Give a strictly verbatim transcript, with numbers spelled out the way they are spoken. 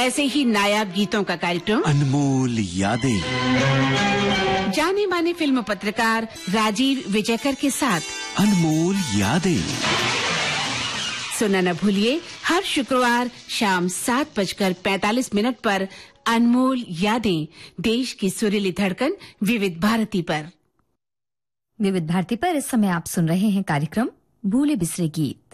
ऐसे ही नायाब गीतों का कार्यक्रम अनमोल यादें, जाने माने फिल्म पत्रकार राजीव विजयकर के साथ अनमोल यादें सुना न भूलिए हर शुक्रवार शाम सात बजकर पैंतालीस मिनट पर अनमोल यादें, देश की सुरीली धड़कन विविध भारती पर। विविध भारती पर इस समय आप सुन रहे हैं कार्यक्रम भूले बिसरे गीत।